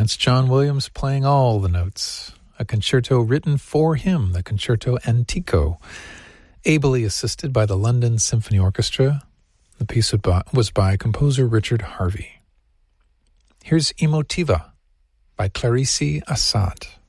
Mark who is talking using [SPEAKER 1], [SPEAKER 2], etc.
[SPEAKER 1] it's John Williams playing all the notes. A concerto written for him, the Concerto Antico, ably assisted by the London Symphony Orchestra. The piece was by composer Richard Harvey. Here's Emotiva by Clarice Assad.